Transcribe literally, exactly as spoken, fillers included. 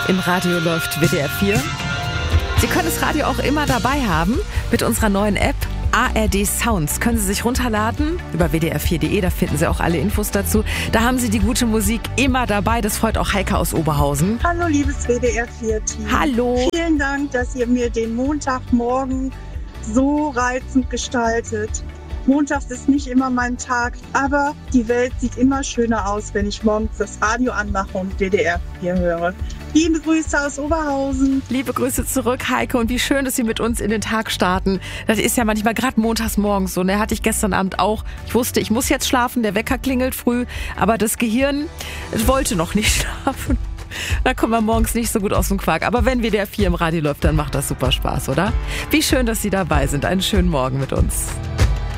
Im Radio läuft W D R vier. Sie können das Radio auch immer dabei haben mit unserer neuen App A R D Sounds. Können Sie sich runterladen über w d r vier punkt de, da finden Sie auch alle Infos dazu. Da haben Sie die gute Musik immer dabei. Das freut auch Heike aus Oberhausen. Hallo liebes W D R vier Team. Hallo. Vielen Dank, dass ihr mir den Montagmorgen so reizend gestaltet. Montags ist nicht immer mein Tag, aber die Welt sieht immer schöner aus, wenn ich morgens das Radio anmache und W D R vier höre. Liebe Grüße aus Oberhausen. Liebe Grüße zurück, Heike. Und wie schön, dass Sie mit uns in den Tag starten. Das ist ja manchmal gerade montags morgens so. Ne? Hatte ich gestern Abend auch. Ich wusste, ich muss jetzt schlafen. Der Wecker klingelt früh. Aber das Gehirn es wollte noch nicht schlafen. Da kommt man morgens nicht so gut aus dem Quark. Aber wenn W D R vier im Radio läuft, dann macht das super Spaß, oder? Wie schön, dass Sie dabei sind. Einen schönen Morgen mit uns.